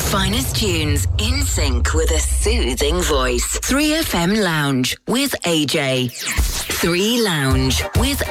finest tunes in sync with a soothing voice. 3FM Lounge with AJ. 3 Lounge with